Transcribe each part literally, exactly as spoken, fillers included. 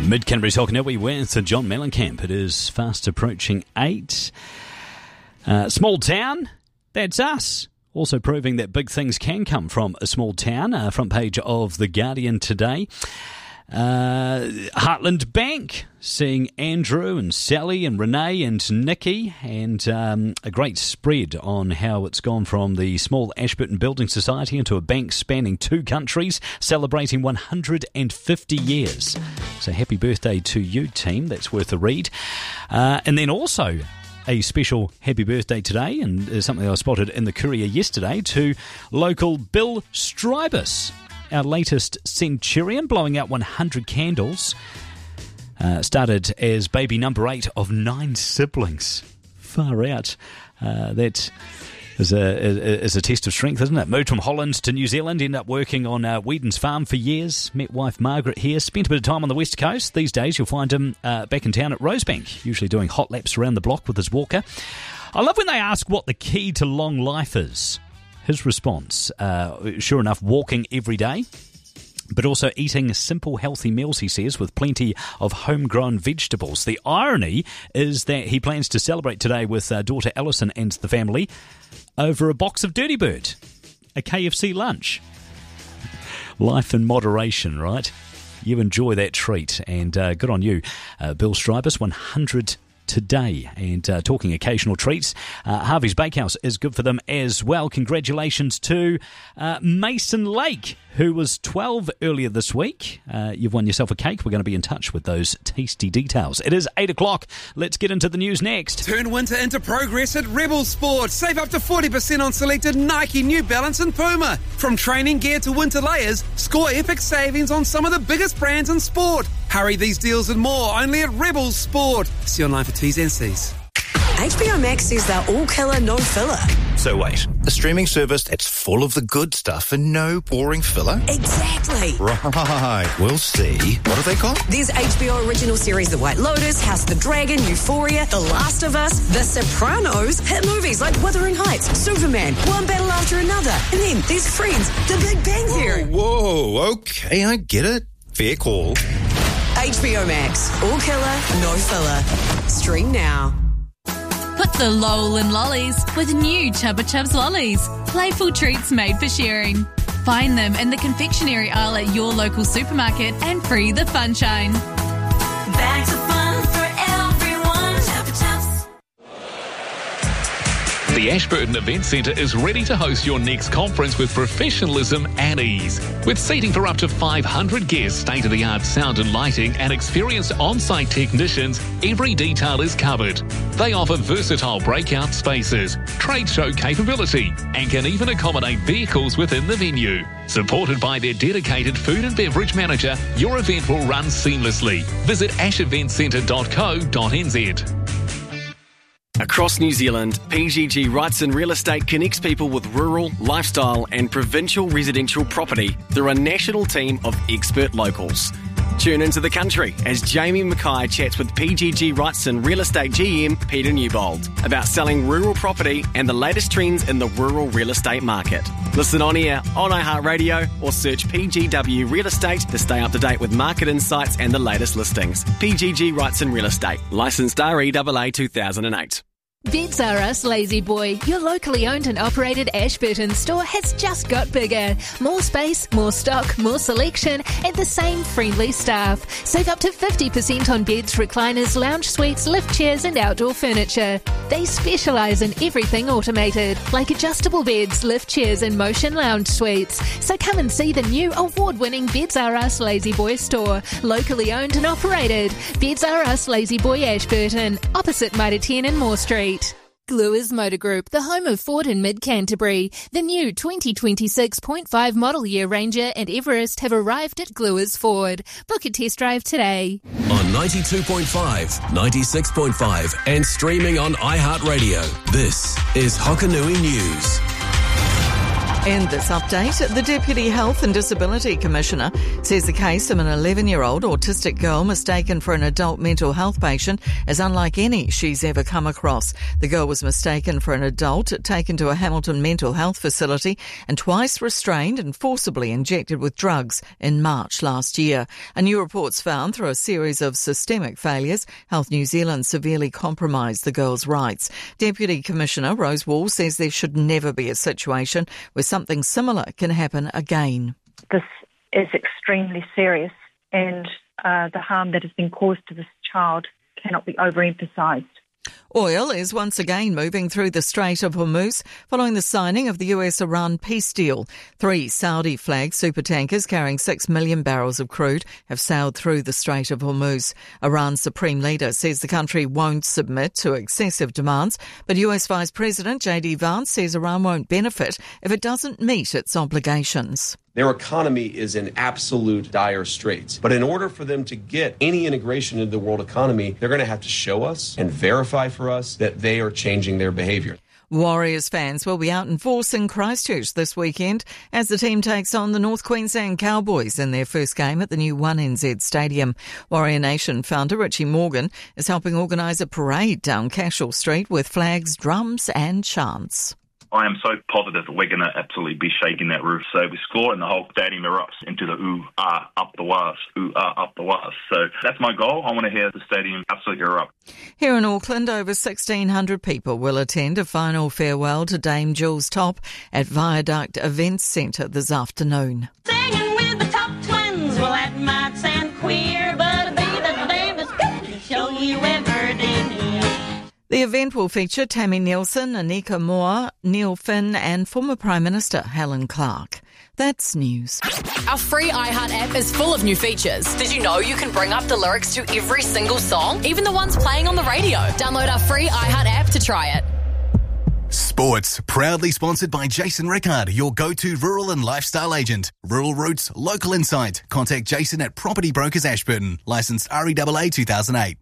Mid-Canterbury's Hokanui with John Mellencamp. It is fast approaching eight. Uh, small town, that's us. Also proving that big things can come from a small town. Uh, front page of The Guardian today. Uh, Heartland Bank seeing Andrew and Sally and Renee and Nikki, and um, a great spread on how it's gone from the small Ashburton Building Society into a bank spanning two countries, celebrating one hundred fifty years. So happy birthday to you, team. That's worth a read. Uh, and then also a special happy birthday today, and uh, something I spotted in the Courier yesterday, to local Bill Strybus, our latest centurion, blowing out one hundred candles. Uh, started as baby number eight of nine siblings. Far out. Uh, that is a, is a test of strength, isn't it? Moved from Holland to New Zealand, ended up working on uh, Whedon's farm for years. Met wife Margaret here. Spent a bit of time on the West Coast. These days you'll find him uh, back in town at Rosebank, usually doing hot laps around the block with his walker. I love when they ask what the key to long life is. His response, uh, sure enough, walking every day, but also eating simple, healthy meals, he says, with plenty of homegrown vegetables. The irony is that he plans to celebrate today with uh, daughter Alison and the family over a box of Dirty Bird, a K F C lunch. Life in moderation, right? You enjoy that treat, and uh, good on you, uh, Bill Strybus, one hundred today. And uh, talking occasional treats, uh, Harvey's Bakehouse is good for them as well. Congratulations to uh, Mason Lake, who was twelve earlier this week. Uh, you've won yourself a cake. We're going to be in touch with those tasty details. It is eight o'clock. Let's get into the news next. Turn winter into progress at Rebel Sport. Save up to forty percent on selected Nike, New Balance and Puma. From training gear to winter layers, score epic savings on some of the biggest brands in sport. Hurry, these deals and more only at Rebel Sport. See online for T's and C's. H B O Max says they're all killer, no filler. So wait, a streaming service that's full of the good stuff and no boring filler? Exactly. Right, we'll see. What have they got? There's H B O original series The White Lotus, House of the Dragon, Euphoria, The Last of Us, The Sopranos, hit movies like Wuthering Heights, Superman, One Battle After Another, and then there's Friends, The Big Bang Theory. Whoa, whoa, okay, I get it. Fair call. H B O Max, all killer, no filler. Stream now. Put the lol in lollies with new Chubba Chubs lollies. Playful treats made for sharing. Find them in the confectionery aisle at your local supermarket and free the funshine. Bags of fun for everyone. Chubba Chubs. The Ashburton Event Centre is ready to host your next conference with professionalism and ease. With seating for up to five hundred guests, state-of-the-art sound and lighting, and experienced on-site technicians, every detail is covered. They offer versatile breakout spaces, trade show capability, and can even accommodate vehicles within the venue. Supported by their dedicated food and beverage manager, your event will run seamlessly. Visit ash event centre dot co dot n z. Across New Zealand, P G G Wrightson Real Estate connects people with rural, lifestyle and provincial residential property through a national team of expert locals. Tune into the country as Jamie Mackay chats with P G G Wrightson Real Estate G M Peter Newbold about selling rural property and the latest trends in the rural real estate market. Listen on air, on iHeartRadio, or search P G W Real Estate to stay up to date with market insights and the latest listings. P G G Wrightson Real Estate, licensed R E A A two thousand eight. Beds R Us Lazy Boy, your locally owned and operated Ashburton store has just got bigger. More space, more stock, more selection, and the same friendly staff. Save up to fifty percent on beds, recliners, lounge suites, lift chairs and outdoor furniture. They specialise in everything automated, like adjustable beds, lift chairs and motion lounge suites. So come and see the new award-winning Beds R Us Lazy Boy store, locally owned and operated. Beds R Us Lazy Boy Ashburton, opposite Mitre ten and Moore Street. Gluers Motor Group, the home of Ford in Mid-Canterbury. The new twenty twenty-six point five model year Ranger and Everest have arrived at Gluers Ford. Book a test drive today. On ninety-two point five, ninety-six point five and streaming on iHeartRadio. This is Hokanui News. In this update, the Deputy Health and Disability Commissioner says the case of an eleven-year-old autistic girl mistaken for an adult mental health patient is unlike any she's ever come across. The girl was mistaken for an adult, taken to a Hamilton mental health facility and twice restrained and forcibly injected with drugs in March last year. A new report's found through a series of systemic failures, Health New Zealand severely compromised the girl's rights. Deputy Commissioner Rose Wall says there should never be a situation where something similar can happen again. This is extremely serious, and uh, the harm that has been caused to this child cannot be overemphasised. Oil is once again moving through the Strait of Hormuz following the signing of the U S-Iran peace deal. Three Saudi-flagged supertankers carrying six million barrels of crude have sailed through the Strait of Hormuz. Iran's supreme leader says the country won't submit to excessive demands, but U S Vice President J D Vance says Iran won't benefit if it doesn't meet its obligations. Their economy is in absolute dire straits. But in order for them to get any integration into the world economy, they're going to have to show us and verify for us that they are changing their behaviour. Warriors fans will be out in force in Christchurch this weekend as the team takes on the North Queensland Cowboys in their first game at the new one N Z Stadium. Warrior Nation founder Richie Morgan is helping organise a parade down Cashel Street with flags, drums and chants. I am so positive that we're going to absolutely be shaking that roof. So we score and the whole stadium erupts into the ooh, ah, up the wires, ooh, ah, up the wires. So that's my goal. I want to hear the stadium absolutely erupt. Here in Auckland, over sixteen hundred people will attend a final farewell to Dame Jules Top at Viaduct Events Centre this afternoon. Singing with the Top Twins, well that might sound queer, but it'll be the damnedest good show you ever did hear. The event will feature Tammy Nielsen, Anika Moore, Neil Finn and former Prime Minister Helen Clark. That's news. Our free iHeart app is full of new features. Did you know you can bring up the lyrics to every single song, even the ones playing on the radio? Download our free iHeart app to try it. Sports, proudly sponsored by Jason Rickard, your go-to rural and lifestyle agent. Rural Roots, local insight. Contact Jason at Property Brokers Ashburton. Licensed R E A A two thousand eight.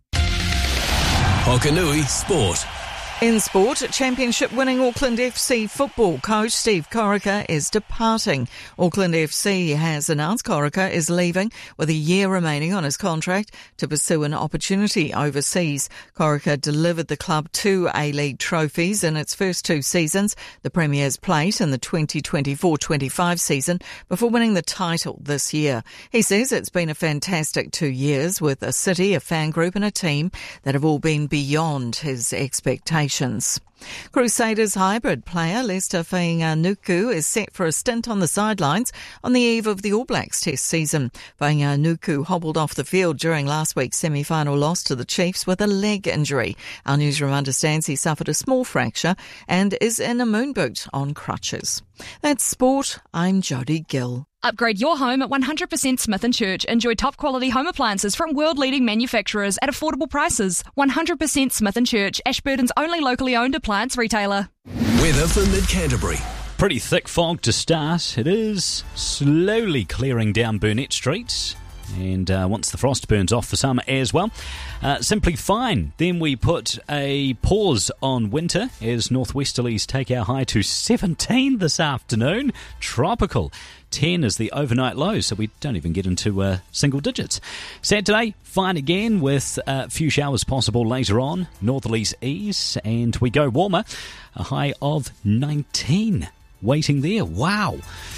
Hokanui Sport. In sport, championship-winning Auckland F C football coach Steve Corica is departing. Auckland F C has announced Corica is leaving with a year remaining on his contract to pursue an opportunity overseas. Corica delivered the club two A-League trophies in its first two seasons, the Premier's Plate in the twenty twenty-four twenty-five season, before winning the title this year. He says it's been a fantastic two years with a city, a fan group and a team that have all been beyond his expectations. Crusaders hybrid player Lester Fainga'anuku is set for a stint on the sidelines on the eve of the All Blacks Test season. Fainga'anuku hobbled off the field during last week's semi-final loss to the Chiefs with a leg injury. Our newsroom understands he suffered a small fracture and is in a moon boot on crutches. That's sport. I'm Jodie Gill. Upgrade your home at one hundred percent Smith and Church. Enjoy top quality home appliances from world-leading manufacturers at affordable prices. one hundred percent Smith and Church, Ashburton's only locally owned appliance retailer. Weather for Mid-Canterbury. Pretty thick fog to start. It is slowly clearing down Burnett Street. And uh, once the frost burns off for some as well, uh, simply fine. Then we put a pause on winter as northwesterlies take our high to seventeen this afternoon. Tropical. ten is the overnight low, so we don't even get into uh, single digits. Saturday, fine again with a few showers possible later on. Northerlies ease, and we go warmer. A high of nineteen waiting there. Wow.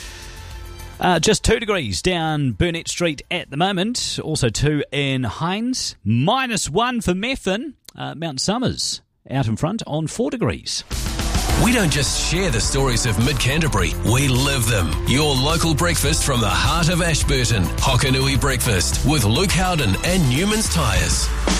Uh, just two degrees down Burnett Street at the moment. Also two in Hines. Minus one for Methven. Uh, Mount Somers out in front on four degrees. We don't just share the stories of Mid-Canterbury, we live them. Your local breakfast from the heart of Ashburton. Hokanui Breakfast with Luke Howden and Newman's Tyres.